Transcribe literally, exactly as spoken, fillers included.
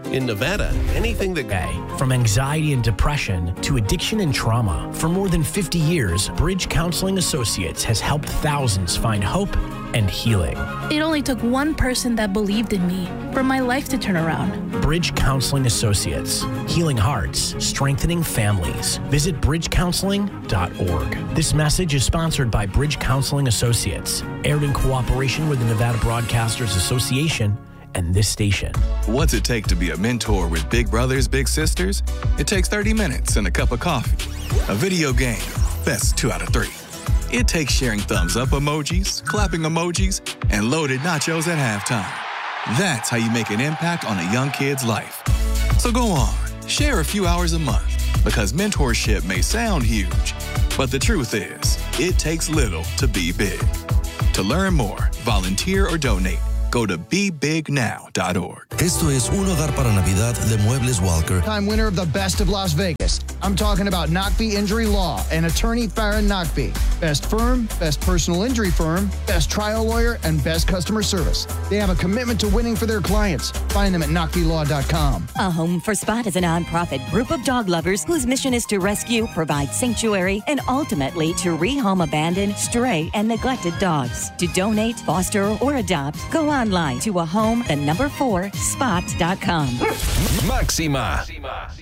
In Nevada, anything that... From anxiety and depression to addiction and trauma, for more than fifty years, Bridge Counseling Associates has helped thousands find hope and healing. It only took one person that believed in me for my life to turn around. Bridge Counseling Associates, healing hearts, strengthening families. Visit bridge counseling dot org. This message is sponsored by Bridge Counseling Associates, aired in cooperation with the Nevada Broadcasters Association and this station. What's it take to be a mentor with big brothers, big sisters? It takes thirty minutes and a cup of coffee. A video game, best two out of three. It takes sharing thumbs up emojis, clapping emojis, and loaded nachos at halftime. That's how you make an impact on a young kid's life. So go on, share a few hours a month, because mentorship may sound huge, but the truth is, it takes little to be big. To learn more, volunteer or donate, go to be big now dot org. Esto es Un Hogar para Navidad de Muebles Walker. Time winner of the Best of Las Vegas. I'm talking about Knockby Injury Law and attorney Farron Knockby. Best firm, best personal injury firm, best trial lawyer, and best customer service. They have a commitment to winning for their clients. Find them at knockby law dot com. A Home for Spot is a nonprofit group of dog lovers whose mission is to rescue, provide sanctuary, and ultimately to rehome abandoned, stray, and neglected dogs. To donate, foster, or adopt, go online to a home, the number four, spot dot com. Maxima.